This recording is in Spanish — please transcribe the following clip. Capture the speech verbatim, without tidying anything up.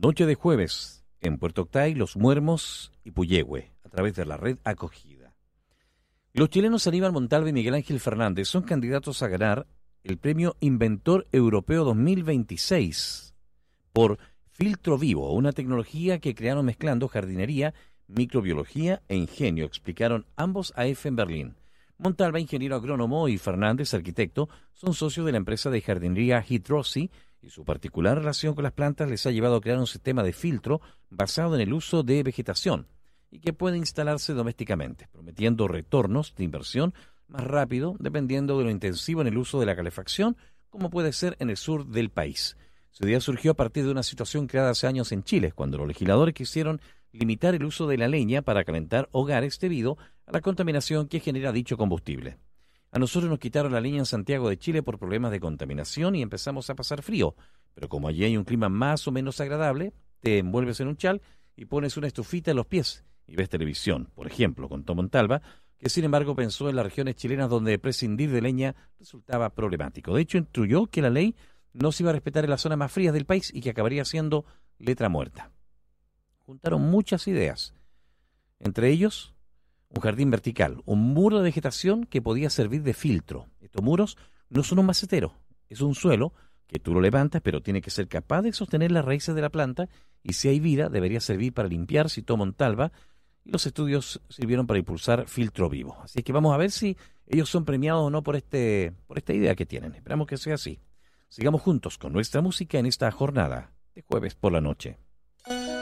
Noche de jueves en Puerto Octay, Los Muermos y Puyehue, a través de la red Acogida. Los chilenos Aníbal Montalva y Miguel Ángel Fernández son candidatos a ganar el premio Inventor Europeo dos mil veintiséis por Filtro Vivo, una tecnología que crearon mezclando jardinería, microbiología e ingenio, explicaron ambos a EFE en Berlín. Montalva, ingeniero agrónomo, y Fernández, arquitecto, son socios de la empresa de jardinería Hydrosi, y su particular relación con las plantas les ha llevado a crear un sistema de filtro basado en el uso de vegetación y que puede instalarse domésticamente, prometiendo retornos de inversión más rápido dependiendo de lo intensivo en el uso de la calefacción, como puede ser en el sur del país. Su idea surgió a partir de una situación creada hace años en Chile, cuando los legisladores quisieron limitar el uso de la leña para calentar hogares debido a la contaminación que genera dicho combustible. A nosotros nos quitaron la leña en Santiago de Chile por problemas de contaminación y empezamos a pasar frío, pero como allí hay un clima más o menos agradable, te envuelves en un chal y pones una estufita en los pies y ves televisión, por ejemplo, contó Montalva, que sin embargo pensó en las regiones chilenas donde prescindir de leña resultaba problemático. De hecho, instruyó que la ley no se iba a respetar en las zonas más frías del país y que acabaría siendo letra muerta. Juntaron muchas ideas, entre ellos un jardín vertical, un muro de vegetación que podía servir de filtro. Estos muros no son un macetero, es un suelo que tú lo levantas, pero tiene que ser capaz de sostener las raíces de la planta, y si hay vida debería servir para limpiar, citó Montalva, y los estudios sirvieron para impulsar Filtro Vivo. Así que vamos a ver si ellos son premiados o no por este por esta idea que tienen. Esperamos que sea así. Sigamos juntos con nuestra música en esta jornada de jueves por la noche.